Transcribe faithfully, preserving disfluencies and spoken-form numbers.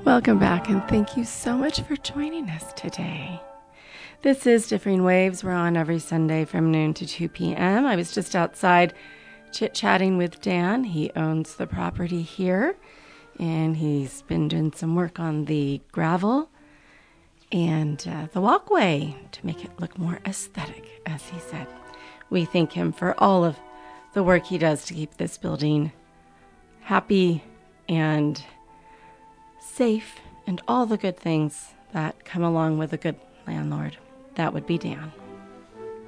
Welcome back, and thank you so much for joining us today. This is Differing Waves. We're on every Sunday from noon to two p.m. I was just outside chit-chatting with Dan. He owns the property here, and he's been doing some work on the gravel and uh, the walkway to make it look more aesthetic, as he said. We thank him for all of the work he does to keep this building happy and safe and all the good things that come along with a good landlord. That would be Dan.